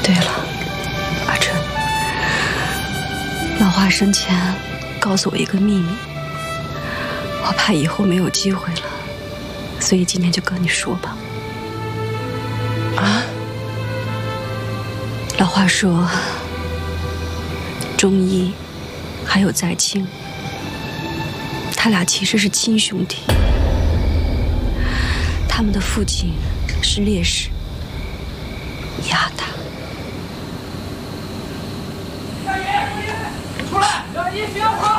对了，阿春，老华生前告诉我一个秘密，我怕以后没有机会了，所以今天就跟你说吧。 啊？ 老华说，钟一还有在清，他俩其实是亲兄弟，他们的父亲是烈士，压他。 出来，让一别慌。